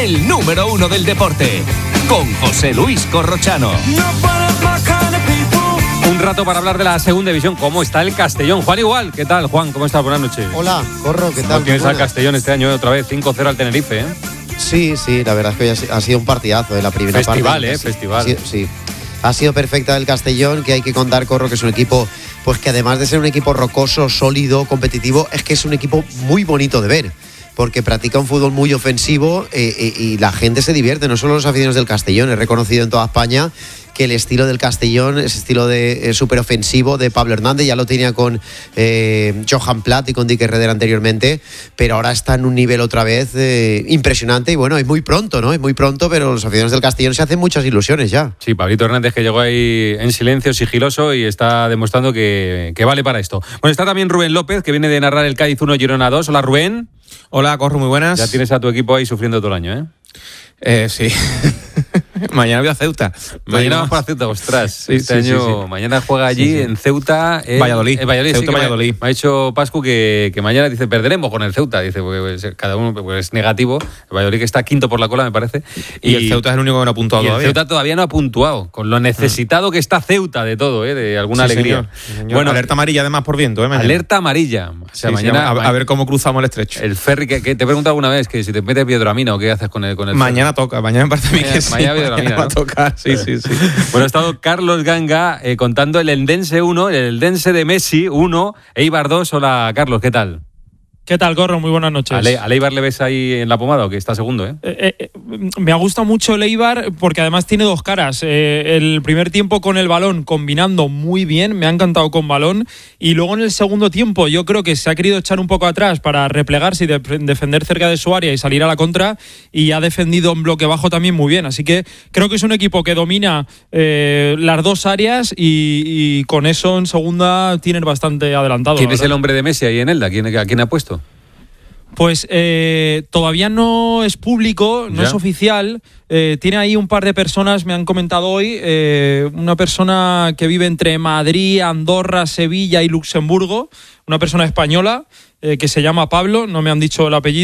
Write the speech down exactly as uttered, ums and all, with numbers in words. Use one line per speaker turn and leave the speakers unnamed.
el número uno del deporte, con José Luis Corrochano.
Un rato para hablar de la segunda división. ¿Cómo está el Castellón? Juan Igual, ¿qué tal, Juan? ¿Cómo estás? Buenas noches.
Hola, Corro, ¿qué tal?
¿Cómo tienes al Castellón este año otra vez? cinco cero al Tenerife, ¿eh?
Sí, sí, la verdad es que hoy ha sido un partidazo de la primera
festival,
parte.
¿eh? Festival,
ha sido, sí. Ha sido perfecta el Castellón, que hay que contar, Corro, que es un equipo, pues que además de ser un equipo rocoso, sólido, competitivo, es que es un equipo muy bonito de ver, porque practica un fútbol muy ofensivo eh, eh, y la gente se divierte, no solo los aficionados del Castellón. Es reconocido en toda España que el estilo del Castellón, ese estilo de eh, súper ofensivo de Pablo Hernández, ya lo tenía con eh, Johan Platt y con Dick Herrera anteriormente, pero ahora está en un nivel otra vez eh, impresionante. Y bueno, es muy pronto, ¿no? Es muy pronto, pero los aficionados del Castellón se hacen muchas ilusiones ya.
Sí, Pablito Hernández, que llegó ahí en silencio, sigiloso, y está demostrando que, que vale para esto. Bueno, está también Rubén López, que viene de narrar el Cádiz uno, Girona dos. Hola, Rubén.
Hola, Corro, muy buenas.
Ya tienes a tu equipo ahí sufriendo todo el año, ¿eh?
Eh, sí. Mañana voy a Ceuta.
Mañana vamos para Ceuta, ostras.
Sí,
este
sí,
año,
sí, sí.
mañana juega allí sí, sí. en Ceuta. En
Valladolid.
En Valladolid,
Ceuta,
sí,
Valladolid.
Me, me ha dicho Pascu que, que mañana dice perderemos con el Ceuta. Dice, porque cada uno pues, es negativo. El Valladolid que está quinto por la cola, me parece.
Y, y el Ceuta es el único que no ha puntuado
y
todavía.
El Ceuta todavía no ha puntuado, con lo necesitado mm. que está Ceuta de todo, ¿eh? De alguna
sí,
alegría.
Señor. Sí, señor. Bueno, alerta amarilla además por viento, ¿eh? Mañana.
Alerta amarilla. O sea,
sí,
mañana.
Sí, a, a ver cómo cruzamos el estrecho.
El ferry, que, que te he preguntado alguna vez que si te metes Piedramina o qué haces con el, con el
Mañana
ferry.
toca, mañana me parece a mí
mañana,
que sí.
Mañana, mañana
va a
¿no?
tocar, sí, sí, sí.
Bueno, ha estado Carlos Ganga eh, contando el Eldense uno, el Eldense de Messi uno, Eibar dos. Hola, Carlos, ¿qué tal?
¿Qué tal, Corro? Muy buenas noches.
¿A, Le- a Eibar le ves ahí en la pomada o que está segundo, eh?
Eh, eh, me ha gustado mucho el Eibar porque además tiene dos caras. Eh, el primer tiempo con el balón combinando muy bien, me ha encantado con balón, y luego en el segundo tiempo yo creo que se ha querido echar un poco atrás para replegarse y de- defender cerca de su área y salir a la contra, y ha defendido en bloque bajo también muy bien. Así que creo que es un equipo que domina eh, las dos áreas y, y con eso en segunda tienen bastante adelantado.
¿Quién es el hombre de Messi ahí en Elda? ¿Quién, ¿A quién ha puesto?
Pues eh, todavía no es público, no
¿Ya?
es oficial. Eh, tiene ahí un par de personas, me han comentado hoy, eh, una persona que vive entre Madrid, Andorra, Sevilla y Luxemburgo, una persona española eh, que se llama Pablo, no me han dicho el apellido.